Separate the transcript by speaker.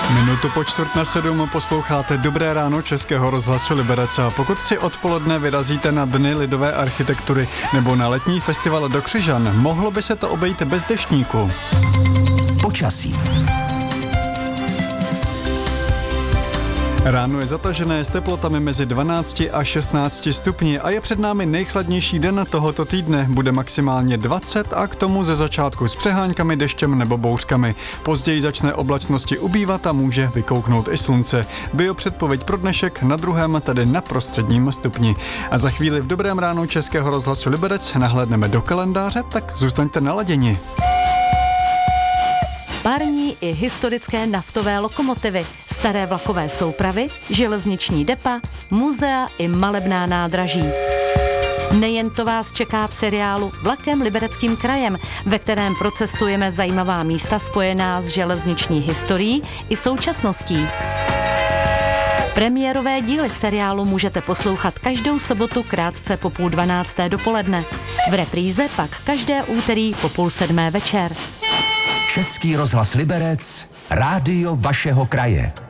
Speaker 1: Minutu po 6:45 posloucháte Dobré ráno Českého rozhlasu Liberec. A pokud si odpoledne vyrazíte na Dny lidové architektury nebo na letní festival do Křižan, mohlo by se to obejít bez deštníku.
Speaker 2: Počasí.
Speaker 1: Ráno je zatažené s teplotami mezi 12 a 16 stupni a je před námi nejchladnější den tohoto týdne. Bude maximálně 20 a k tomu ze začátku s přeháňkami, deštěm nebo bouřkami. Později začne oblačnosti ubývat a může vykouknout i slunce. Biopředpověď pro dnešek na druhém, tedy na prostředním stupni. A za chvíli v Dobrém ránu Českého rozhlasu Liberec nahlédneme do kalendáře, tak zůstaňte naladěni.
Speaker 3: Parní i historické naftové lokomotivy, staré vlakové soupravy, železniční depa, muzea i malebná nádraží. Nejen to vás čeká v seriálu Vlakem Libereckým krajem, ve kterém procestujeme zajímavá místa spojená s železniční historií i současností. Premiérové díly seriálu můžete poslouchat každou sobotu krátce po 11:30 dopoledne. V repríze pak každé úterý po 6:30 večer.
Speaker 2: Český rozhlas Liberec, rádio vašeho kraje.